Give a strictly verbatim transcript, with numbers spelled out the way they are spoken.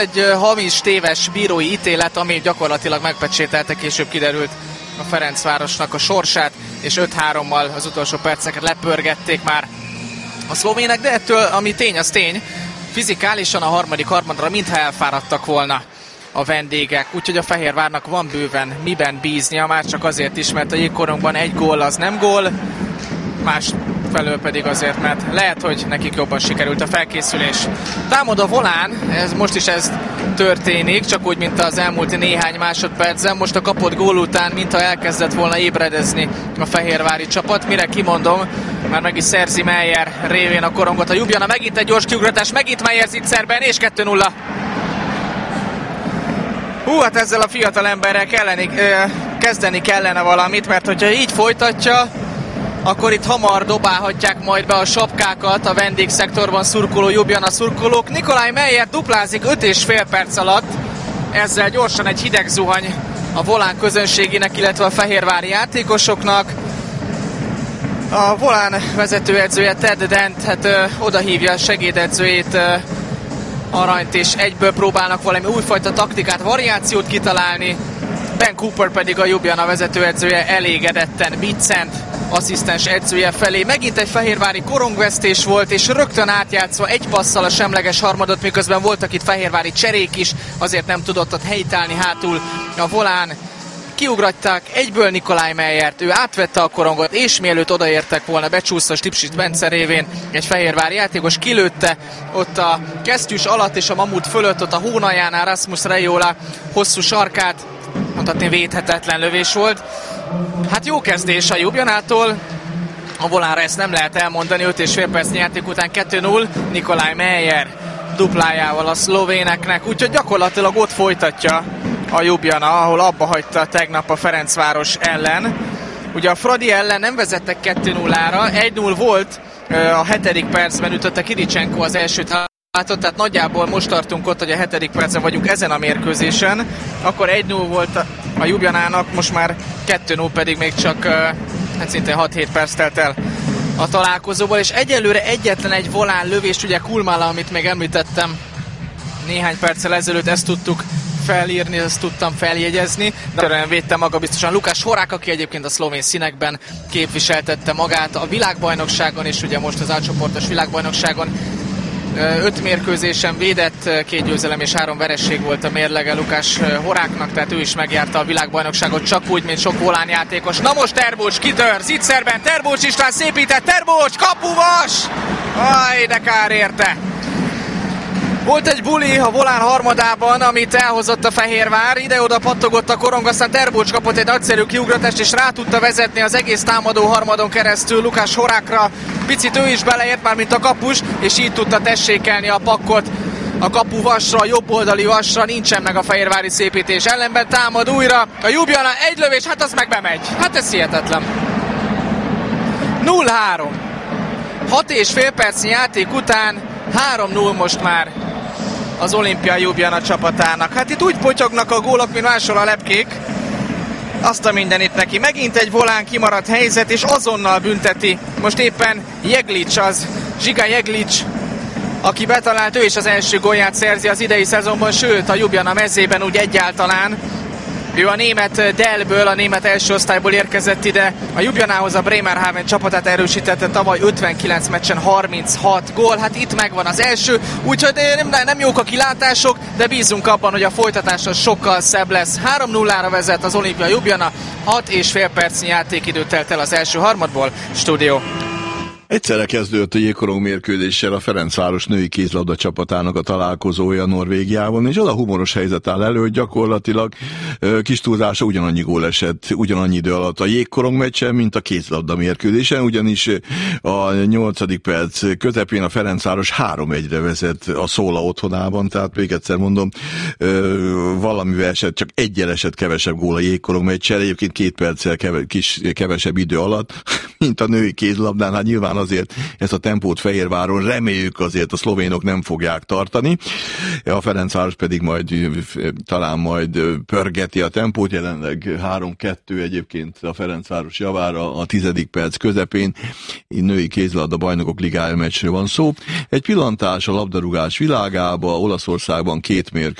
Egy hamis, téves bírói ítélet, ami gyakorlatilag megpecsételte, később kiderült a Ferencvárosnak a sorsát, és öt hárommal az utolsó perceket lepörgették már a szlovének, de ettől, ami tény, az tény, fizikálisan a harmadik harmadra mintha elfáradtak volna a vendégek, úgyhogy a Fehérvárnak van bőven miben bíznia, már csak azért is, mert a jégkorongban egy gól az nem gól, más felől pedig azért, mert lehet, hogy nekik jobban sikerült a felkészülés. Támad a volán, ez, most is ez történik, csak úgy, mint az elmúlt néhány másodpercen. Most a kapott gól után, mintha elkezdett volna ébredezni a fehérvári csapat. Mire kimondom, már meg is szerzi Meyer révén a korongot. A Ljubljana megint egy gyors kiugratás, megint Meyer zicserben, és kettő nulla. Hú, hát ezzel a fiatal emberrel kelleni, kezdeni kellene valamit, mert hogyha így folytatja, akkor itt hamar dobálhatják majd be a sapkákat a vendégszektorban szurkoló Ljubljana szurkolók. Nikolaj Meyer duplázik öt és fél perc alatt, ezzel gyorsan egy hideg zuhany a volán közönségének, illetve a fehérvári játékosoknak. A volán vezetőedzője Ted Dent hát ö, odahívja a segédedzőjét, ö, Aranyt, és egyből próbálnak valami újfajta taktikát, variációt kitalálni. Ben Cooper pedig a Ljubljana vezetőedzője elégedetten biccent asszisztens edzője felé. Megint egy fehérvári korongvesztés volt, és rögtön átjátszva egy passzal a semleges harmadot, miközben voltak itt fehérvári cserék is, azért nem tudott ott helytállni hátul a volán. Kiugratták egyből Nikolaj Meyert, ő átvette a korongot, és mielőtt odaértek volna, becsúszta Stipsic Bence révén egy fehérvári játékos, kilőtte ott a kesztyűs alatt és a mamut fölött, ott a hónajánál Rasmus Raiola hosszú sarkát, mondhatni védhetetlen lövés volt. Hát jó kezdés a Ljubljanától, a volánra ezt nem lehet elmondani, öt és fél perc játék után kettő null, Nikolaj Meyer duplájával a szlovéneknek, úgyhogy gyakorlatilag ott folytatja a Ljubljana, ahol abba hagyta tegnap a Ferencváros ellen. Ugye a Fradi ellen nem vezettek kettő nullára, egy null volt, a hetedik percben ütötte Kiricsenko az elsőt, tehát nagyjából most tartunk ott, hogy a hetedik percen vagyunk ezen a mérkőzésen, akkor egy null volt a Ljubjanának, most már kettő null, pedig még csak hát szinte hat-hét perc telt el a találkozóból, és egyelőre egyetlen egy volán lövés, ugye Kulmala, amit még említettem néhány perccel ezelőtt, ezt tudtuk felírni, ezt tudtam feljegyezni, de olyan védte maga biztosan Lukáš Horák, aki egyébként a szlovén színekben képviseltette magát a világbajnokságon, és ugye most az átcsoportos világbajnokságon öt mérkőzésen védett, két győzelem és három veresség volt a mérlege Lukáš Horáknak, tehát ő is megjárta a világbajnokságot, csak úgy, mint sok volán játékos. Na most Terbocs kitör, Zicserben, Terbocs István szépített, Terbocs, kapuvas! Aj, de kár érte! Volt egy buli a volán harmadában, amit elhozott a Fehérvár, ide-oda pattogott a korong, aztán Terbocs kapott egy nagyszerű kiugratást, és rá tudta vezetni az egész támadó harmadon keresztül Lukáš Horákra. Picit ő is beleért már, mint a kapus, és így tudta tessékelni a pakkot a kapu vasra, a jobb oldali vasra, nincsen meg a fehérvári szépítés. Ellenben támad újra a Ljubljana, egy lövés, hát az meg bemegy. Hát ez hihetetlen. null három. hat és fél percnyi játék után három null most már az Olimpia Ljubljana csapatának. Hát itt úgy potyognak a gólok, mint máshol a lepkék. Azt a mindenit neki. Megint egy volán kimaradt helyzet, és azonnal bünteti. Most éppen Jeglic, az Zsiga Jeglic, aki betalált, ő is az első gólját szerzi az idei szezonban, sőt a Ljubljana mezében úgy egyáltalán. Ő a német Delből, a német első osztályból érkezett ide. A Ljubljanához a Bremerhaven csapatát erősítette tavaly ötvenkilenc meccsen harminchat gól. Hát itt megvan az első, úgyhogy nem, nem jók a kilátások, de bízunk abban, hogy a folytatás az sokkal szebb lesz. három nullára vezet az Olimpia Ljubljana, hat és fél percnyi játékidő telt el az első harmadból. Stúdió. Egyszerre kezdődött a jégkorong mérkőzéssel a Ferencváros női kézlabda csapatának a találkozója Norvégiában, és az a humoros helyzet áll elő, hogy gyakorlatilag kis túlzása ugyanannyi gól esett ugyanannyi idő alatt a jégkorong meccsen, mint a kézlabda mérkőzésen, ugyanis a nyolcadik perc közepén a Ferencváros három egyre vezet a Szóla otthonában, tehát még egyszer mondom, valamivel esett, csak egyel esett kevesebb gól a jégkorong meccsen, egyébként két perccel keve, kis, kevesebb idő alatt, mint a női kézlabdán, hát nyilván azért ezt a tempót Fehérváron reméljük azért a szlovénok nem fogják tartani. A Ferencváros pedig majd talán majd pörgeti a tempót, jelenleg három kettő egyébként a Ferencváros javára a tizedik perc közepén. Női kézilabda bajnokok ligája meccsről van szó. Egy pillantás a labdarúgás világába, Olaszországban két mérkőzés